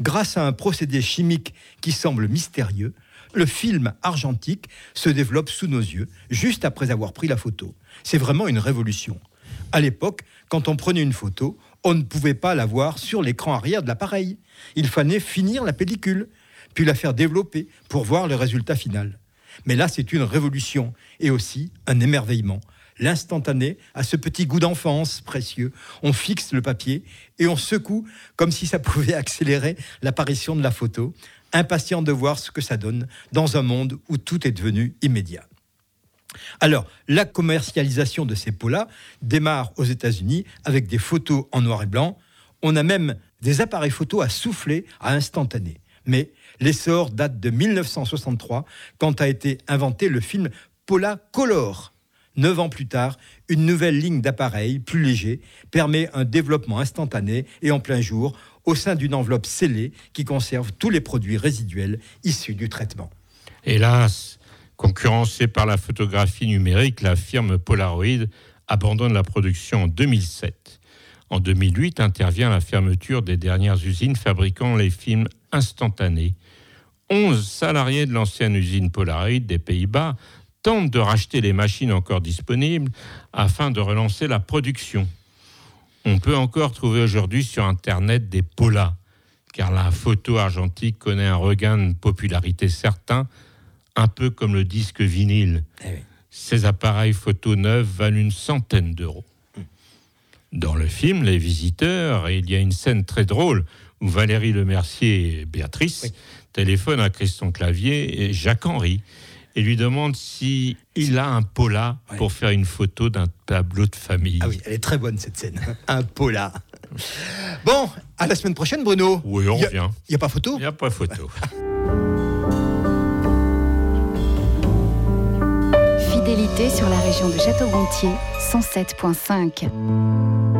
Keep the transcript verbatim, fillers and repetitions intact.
Grâce à un procédé chimique qui semble mystérieux, le film argentique se développe sous nos yeux, juste après avoir pris la photo. C'est vraiment une révolution. À l'époque, quand on prenait une photo, on ne pouvait pas la voir sur l'écran arrière de l'appareil. Il fallait finir la pellicule, puis la faire développer pour voir le résultat final. Mais là, c'est une révolution et aussi un émerveillement. L'instantané a ce petit goût d'enfance précieux. On fixe le papier et on secoue comme si ça pouvait accélérer l'apparition de la photo, impatient de voir ce que ça donne dans un monde où tout est devenu immédiat. Alors, la commercialisation de ces pots-là démarre aux États-Unis avec des photos en noir et blanc. On a même des appareils photo à souffler à instantané. Mais l'essor date de dix-neuf cent soixante-trois, quand a été inventé le film Polacolor. Neuf ans plus tard, une nouvelle ligne d'appareils, plus léger, permet un développement instantané et en plein jour, au sein d'une enveloppe scellée qui conserve tous les produits résiduels issus du traitement. Hélas, concurrencée par la photographie numérique, la firme Polaroid abandonne la production en deux mille sept. En deux mille huit intervient la fermeture des dernières usines fabriquant les films instantanés. onze salariés de l'ancienne usine Polaroid des Pays-Bas tentent de racheter les machines encore disponibles afin de relancer la production. On peut encore trouver aujourd'hui sur Internet des Polas, car la photo argentique connaît un regain de popularité certain, un peu comme le disque vinyle. Eh oui. Ces appareils photo neufs valent une centaine d'euros. Dans le film Les Visiteurs, il y a une scène très drôle où Valérie Lemercier et Béatrice oui. téléphonent à Christian Clavier et Jacques-Henri et lui demandent s'il a un Pola ouais. pour faire une photo d'un tableau de famille. Ah oui, elle est très bonne cette scène. Un Pola. Bon, à la semaine prochaine Bruno. Oui, on revient. Il n'y a pas photo ? Il n'y a pas photo. Fidélité sur la région de Château-Gontier, cent sept virgule cinq.